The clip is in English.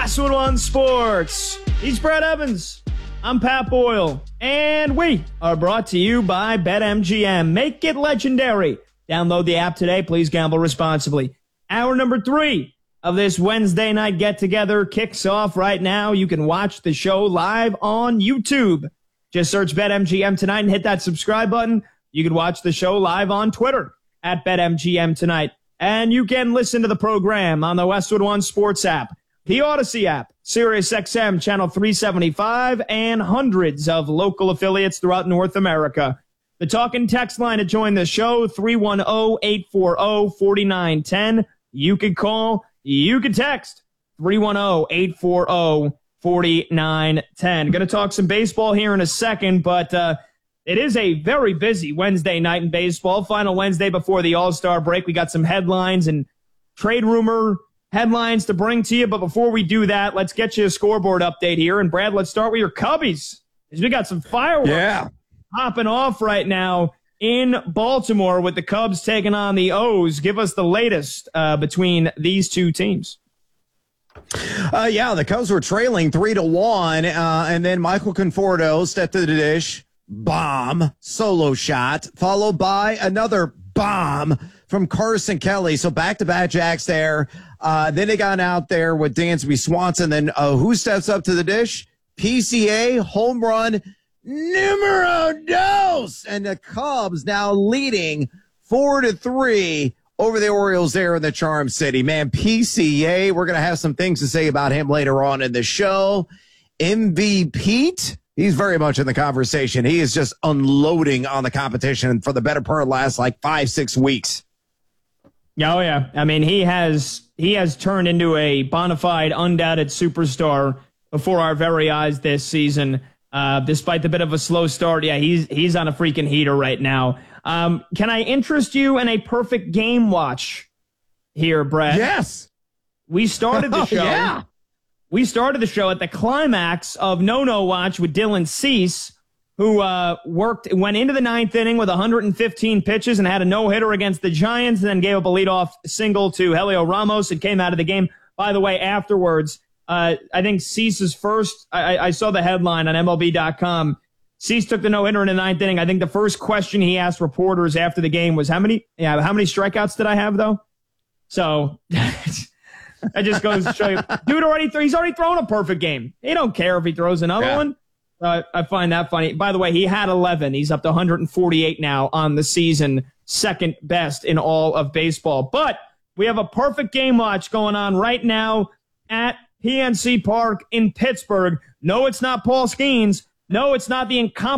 Westwood One Sports. He's Brad Evans. I'm Pat Boyle. And we are brought to you by BetMGM. Make it legendary. Download the app today. Please gamble responsibly. Hour number 3 of this Wednesday night get-together kicks off right now. You can watch the show live on YouTube. Just search BetMGM Tonight and hit that subscribe button. You can watch the show live on Twitter at BetMGM Tonight. And you can listen to the program on the Westwood One Sports app, the Odyssey app, SiriusXM Channel 375, and hundreds of local affiliates throughout North America. The talk and text line to join the show, 310-840-4910. You can call, you can text, 310-840-4910. Going to talk some baseball here in a second, but it is a very busy Wednesday night in baseball. Final Wednesday before the All-Star break. We got some headlines and trade rumor headlines to bring to you. But before we do that, let's get you a scoreboard update here. And Brad, let's start with your Cubbies, because we got some fireworks popping off right now in Baltimore with the Cubs taking on the O's. Give us the latest between these two teams. The Cubs were trailing 3-1, and then Michael Conforto stepped to the dish. Bomb, solo shot, followed by another bomb from Carson Kelly. So back-to-back jacks there. Then they got out there with Dansby Swanson. Then who steps up to the dish? PCA, home run, numero dos. And the Cubs now leading 4-3 over the Orioles there in the Charm City. Man, PCA, we're going to have some things to say about him later on in the show. MVP, he's very much in the conversation. He is just unloading on the competition for the better part of the last 5-6 weeks. Oh, yeah. I mean, he has turned into a bona fide, undoubted superstar before our very eyes this season. Despite the bit of a slow start, he's on a freaking heater right now. Can I interest you in a perfect game watch here, Brad? Yes. We started the show. Yeah. We started the show at the climax of No Watch with Dylan Cease, who went into the 9th inning with 115 pitches and had a no-hitter against the Giants, and then gave up a leadoff single to Helio Ramos and came out of the game. By the way, afterwards, I think Cease's first, I saw the headline on MLB.com. Cease took the no-hitter in the 9th inning. I think the first question he asked reporters after the game was, how many strikeouts did I have, though? So that just goes to show you, dude, he's already thrown a perfect game. He don't care if he throws another one. I find that funny. By the way, he had 11. He's up to 148 now on the season, second best in all of baseball. But we have a perfect game watch going on right now at PNC Park in Pittsburgh. No, it's not Paul Skeens. No, it's not the incompetent